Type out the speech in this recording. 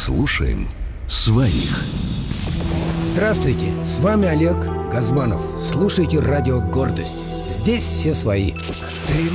Слушаем своих. Здравствуйте, с вами Олег Газманов. Слушайте радио «Гордость». Здесь все свои. Ты